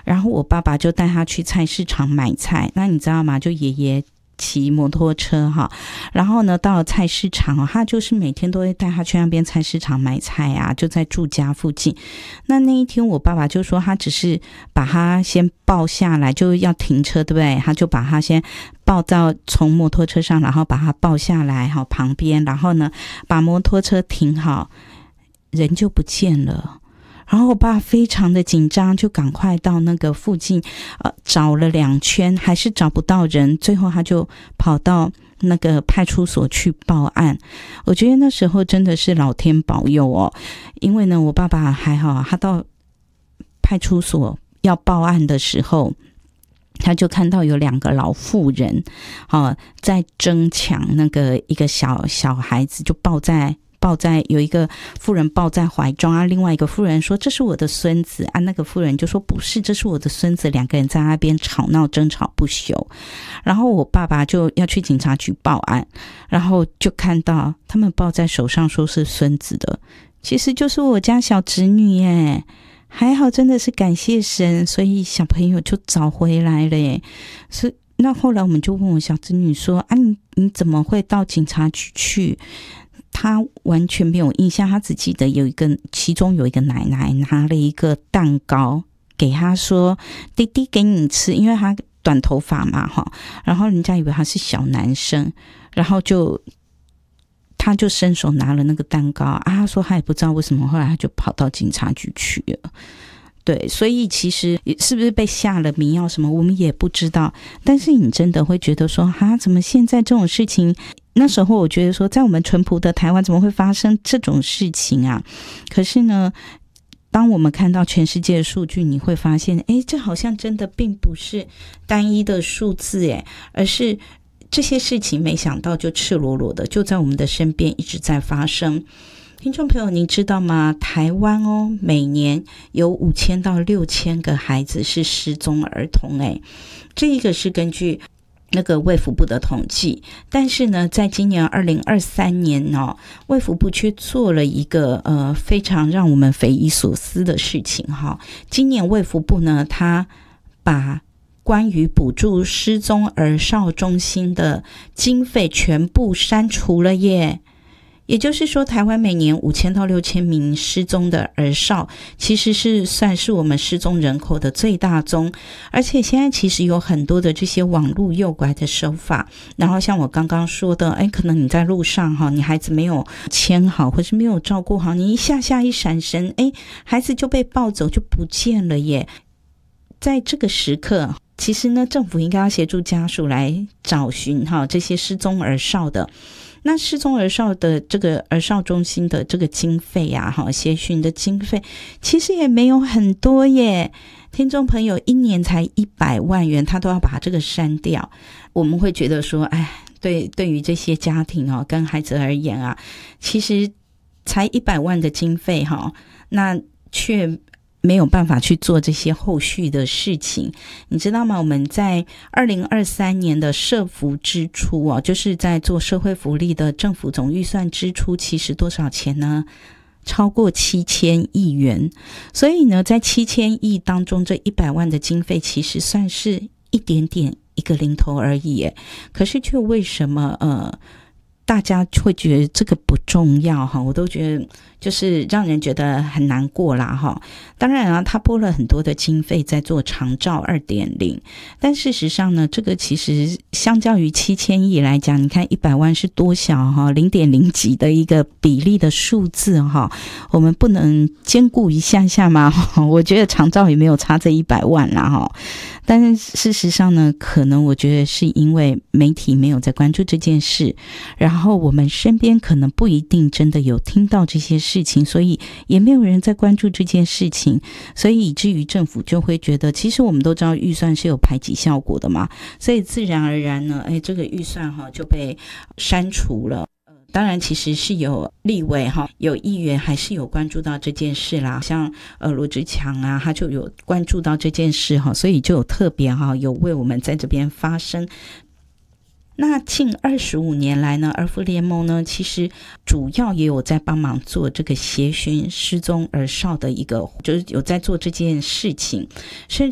然后我爸爸就带他去菜市场买菜。那你知道吗？就爷爷骑摩托车哈，然后呢到了菜市场他就是每天都会带他去那边菜市场买菜啊，就在住家附近。那一天我爸爸就说他只是把他先抱下来，就要停车对不对？他就把他先抱到从摩托车上，然后把他抱下来旁边，然后呢把摩托车停好，人就不见了。然后我爸非常的紧张，就赶快到那个附近找了2圈，还是找不到人，最后他就跑到那个派出所去报案。我觉得那时候真的是老天保佑哦，因为呢我爸爸还好，他到派出所要报案的时候，他就看到有2个老妇人在争抢那个一个小孩子，就抱在有一个妇人抱在怀中啊，另外一个妇人说这是我的孙子啊，那个妇人就说不是，这是我的孙子。2个人在那边吵闹争吵不休。然后我爸爸就要去警察局报案，然后就看到他们抱在手上说是孙子的，其实就是我家小侄女耶。还好，真的是感谢神，所以小朋友就找回来了耶。那后来我们就问我小侄女说啊，你怎么会到警察局去？他完全没有印象，他只记得其中有一个奶奶拿了一个蛋糕给他说弟弟给你吃，因为他短头发嘛然后人家以为他是小男生，然后他就伸手拿了那个蛋糕啊，他说他也不知道为什么，后来他就跑到警察局去了。对，所以其实是不是被下了迷药什么我们也不知道，但是你真的会觉得说怎么现在这种事情，那时候我觉得说在我们淳朴的台湾怎么会发生这种事情啊？可是呢当我们看到全世界的数据，你会发现这好像真的并不是单一的数字而是这些事情没想到就赤裸裸的就在我们的身边一直在发生。听众朋友您知道吗？台湾每年有5000到6000个孩子是失踪儿童这一个是根据那个卫福部的统计。但是呢在今年2023年卫福部却做了一个非常让我们匪夷所思的事情今年卫福部呢他把关于补助失踪儿少中心的经费全部删除了耶。也就是说台湾每年5000到6000名失踪的儿少，其实是算是我们失踪人口的最大宗。而且现在其实有很多的这些网络诱拐的手法，然后像我刚刚说的可能你在路上你孩子没有牵好或是没有照顾好，你一下一闪神孩子就被抱走就不见了耶。在这个时刻其实呢政府应该要协助家属来找寻这些失踪儿少的。那失踪儿少的这个儿少中心的这个经费协寻的经费其实也没有很多耶。听众朋友，1年才100万元，他都要把这个删掉。我们会觉得说对于这些家庭跟孩子而言其实才100万的经费那却没有办法去做这些后续的事情。你知道吗？我们在2023年的社福支出就是在做社会福利的政府总预算支出，其实多少钱呢？超过7000亿元。所以呢在7000亿当中，这100万的经费其实算是一点点一个零头而已耶。可是却为什么大家会觉得这个不重要我都觉得就是让人觉得很难过啦当然他拨了很多的经费在做长照 2.0， 但事实上呢这个其实相较于7000亿来讲，你看100万是多小0.0几的一个比例的数字我们不能兼顾一下吗？我觉得长照也没有差这100万啦但是事实上呢可能我觉得是因为媒体没有在关注这件事，然后我们身边可能不一定真的有听到这些事情，所以也没有人在关注这件事情，所以以至于政府就会觉得其实我们都知道预算是有排挤效果的嘛，所以自然而然呢这个预算就被删除了。当然其实是有立委有议员还是有关注到这件事啦，像罗志强他就有关注到这件事所以就有特别有为我们在这边发声。那近25年来呢，儿福联盟呢其实主要也有在帮忙做这个协寻失踪儿少的一个，就是有在做这件事情，甚